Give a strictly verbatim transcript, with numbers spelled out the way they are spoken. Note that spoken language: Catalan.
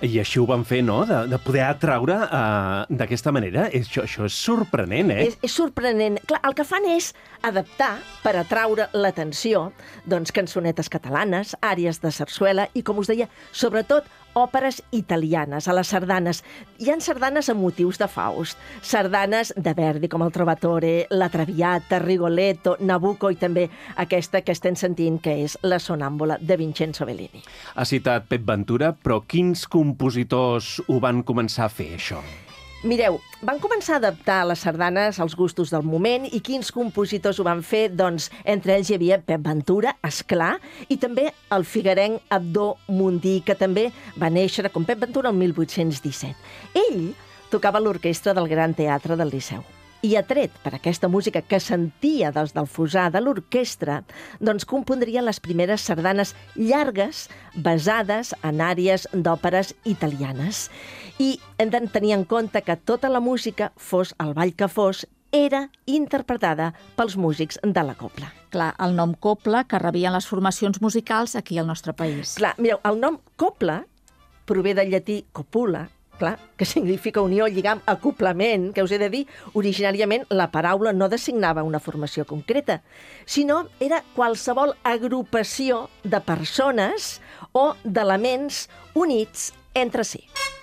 I així ho van fer, no?, de, de poder atraure uh, d'aquesta manera. Això, això és sorprenent, eh? És, és sorprenent. Clar, el que fan és adaptar per atraure l'atenció, doncs, cançonetes catalanes, àries de sarsuela i, com us deia, sobretot, òperes italianes, a les sardanes. Hi ha sardanes amb motius de Faust, sardanes de Verdi, com el Trovatore, la Traviata, Rigoletto, Nabucco i també aquesta que estem sentint, que és la Sonàmbula de Vincenzo Bellini. Ha citat Pep Ventura, però quins compositors ho van començar a fer, això? Mireu, van començar a adaptar les sardanes als gustos del moment i quins compositors ho van fer? Doncs entre ells hi havia Pep Ventura, esclar, i també el figuerenc Abdó Mundí, que també va néixer com Pep Ventura el mil vuit-cents disset. Ell tocava a l'orquestra del Gran Teatre del Liceu. I atret per aquesta música que sentia des del fossar de l'orquestra, doncs compondria les primeres sardanes llargues basades en àries d'òperes italianes. I hem de tenir en compte que tota la música, fos el ball que fos, era interpretada pels músics de la copla. Clar, el nom copla que rebien les formacions musicals aquí al nostre país. Clar, mireu, el nom copla prové del llatí copula, clar, que significa unió, lligam, acoplament, que us he de dir, originàriament la paraula no designava una formació concreta, sinó era qualsevol agrupació de persones o d'elements units entre si.